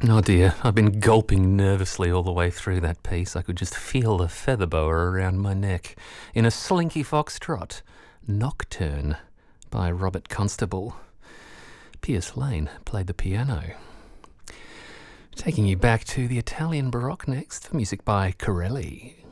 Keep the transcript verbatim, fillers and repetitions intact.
Oh dear, I've been gulping nervously all the way through that piece. I could just feel the feather boa around my neck. In a slinky foxtrot, Nocturne by Robert Constable. Pierce Lane played the piano. Taking you back to the Italian Baroque next for music by Corelli.